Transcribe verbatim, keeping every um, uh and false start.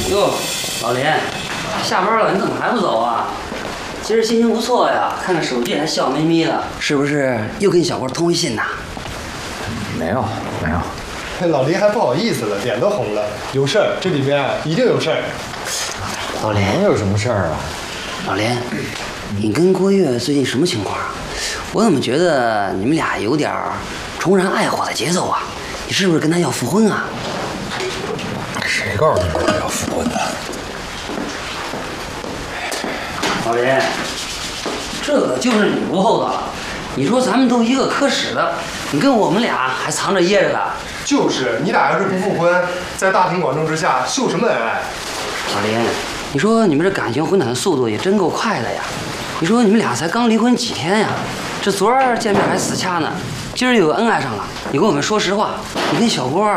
哟，老林，下班了，你怎么还不走啊？今儿心情不错呀，看看手机还笑眯眯的，是不是又跟小郭通微信呐？ 没有，没有。 老林还不好意思了，脸都红了。有事儿，这里面一定有事儿。 老林， 能有什么事儿啊？ 老林，你跟郭月最近什么情况啊？我怎么觉得你们俩有点重燃爱火的节奏啊？你是不是跟他要复婚啊？ 谁告诉你我要复婚的？ 老林，这个就是你不厚道了。你说咱们都一个科室的，你跟我们俩还藏着掖着的。 就是你俩要是不复婚，在大庭广众之下秀什么恩爱？ 老林，你说你们这感情混蛋速度也真够快的呀！你说你们俩才刚离婚几天呀？这昨儿见面还死掐呢，今儿又恩爱上了。你跟我们说实话，你跟小郭